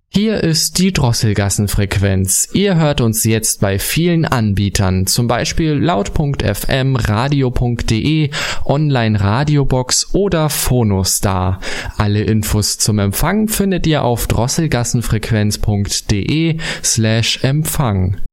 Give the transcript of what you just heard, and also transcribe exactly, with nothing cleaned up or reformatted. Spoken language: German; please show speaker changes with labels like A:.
A: Hier ist die Drosselgassenfrequenz. Ihr hört uns jetzt bei vielen Anbietern, zum Beispiel laut punkt f m, radio punkt de, Online Radiobox oder Phonostar. Alle Infos zum Empfang findet ihr auf drosselgassenfrequenz punkt de slash Empfang.